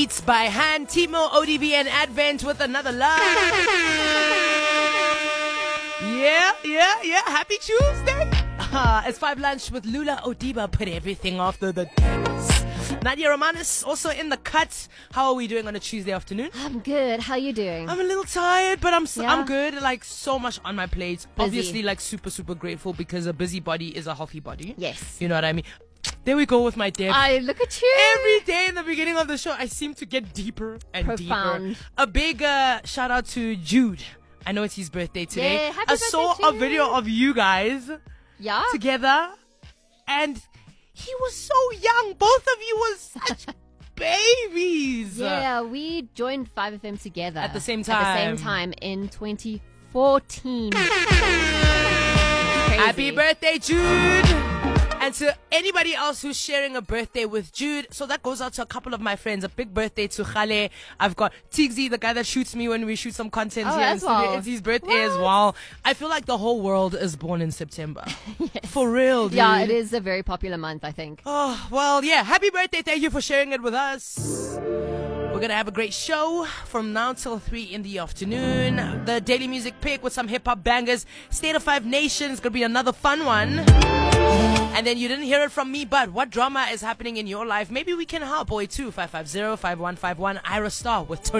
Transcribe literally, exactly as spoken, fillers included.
Beats by Han, Timo, O D V, and Advent with Another Love. Yeah, yeah, yeah. Happy Tuesday. Uh, it's Five Lunch with Lula Odiba. Put everything after the dance. Nadia Romanis also in the cut. How are we doing on a Tuesday afternoon? I'm good. How are you doing? I'm a little tired, but I'm so, Yeah? I'm good. Like so much on my plate. Busy. Obviously, like super super grateful because a busy body is a healthy body. Yes. You know what I mean? There we go with my depth. I look at you. Every day in the beginning of the show, I seem to get deeper and Profound. deeper. A big uh, shout out to Jude. I know it's his birthday today. Yeah, happy I birthday, saw a Jude. video of you guys Yeah. together, and he was so young. Both of you were such babies. Yeah, we joined five F M together At the same At the same time. time in twenty fourteen. Happy birthday, Jude! And to anybody else who's sharing a birthday with Jude, so that goes out to a couple of my friends. A big birthday to Khale. I've got Tigzi, the guy that shoots me when we shoot some content Oh, here in as studio. well. It's his birthday as What? well. I feel like the whole world is born in September. For real, dude. Yeah, it is a very popular month, I think. Oh, well, yeah. Happy birthday. Thank you for sharing it with us. We're going to have a great show from now till three in the afternoon. The daily music pick with some hip-hop bangers. State of Five Nations. Going to be another fun one. And then you didn't hear it from me, but what drama is happening in your life? Maybe we can help. oh eight two, five five zero, five one five one. Ira Star with Tony.